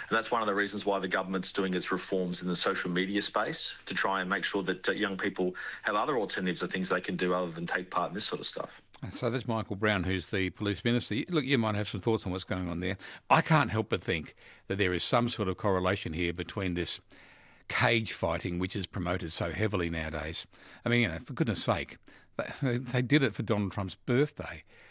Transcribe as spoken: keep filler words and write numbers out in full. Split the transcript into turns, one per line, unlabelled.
And that's one of the reasons why the government's doing its reforms in the social media space, to try and make sure that uh, young people have other alternatives of things they can do other than take part in this sort of stuff.
So that's Michael Brown, who's the police minister. Look, you might have some thoughts on what's going on there. I can't help but think that there is some sort of correlation here between this cage fighting, which is promoted so heavily nowadays. I mean, you know, for goodness sake, they, they did it for Donald Trump's birthday.